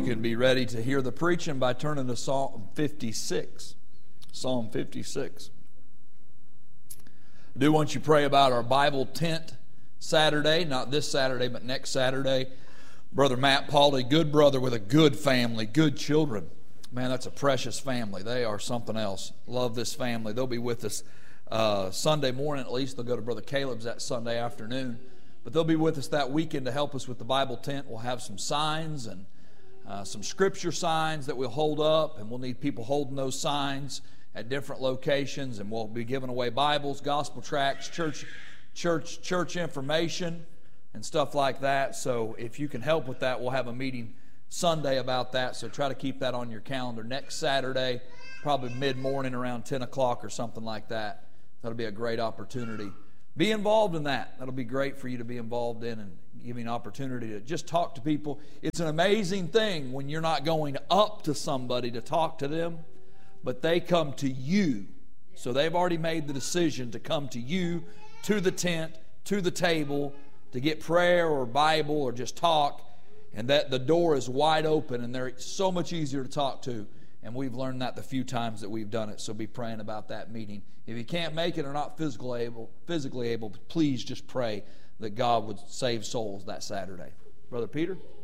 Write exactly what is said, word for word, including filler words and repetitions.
can be ready to hear the preaching by turning to Psalm fifty-six. Psalm fifty-six. I do want you to pray about our Bible tent Saturday, not this Saturday, but next Saturday. Brother Matt Pauly, good brother with a good family, good children. Man, that's a precious family. They are something else. Love this family. They'll be with us uh, Sunday morning at least. They'll go to Brother Caleb's that Sunday afternoon. But they'll be with us that weekend to help us with the Bible tent. We'll have some signs and uh, some scripture signs that we'll hold up, and we'll need people holding those signs at different locations, and we'll be giving away Bibles, gospel tracts, church, church, church information, and stuff like that. So if you can help with that, we'll have a meeting Sunday about that. So try to keep that on your calendar. Next Saturday, probably mid-morning around ten o'clock or something like that. That'll be a great opportunity. Be involved in that. That'll be great for you to be involved in and give you an opportunity to just talk to people. It's an amazing thing when you're not going up to somebody to talk to them, but they come to you. So they've already made the decision to come to you, to the tent, to the table, to get prayer or Bible or just talk, and that the door is wide open and they're so much easier to talk to. And we've learned that the few times that we've done it, so be praying about that meeting. If you can't make it or not physically able, physically able, please just pray that God would save souls that Saturday. Brother Peter?